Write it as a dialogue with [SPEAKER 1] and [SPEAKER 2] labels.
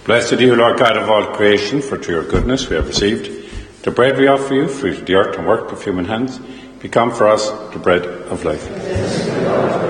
[SPEAKER 1] Blessed are you, Lord God of all creation, for through your goodness we have received the bread we offer you, fruit of the earth and work of human hands. Become for us the bread of life.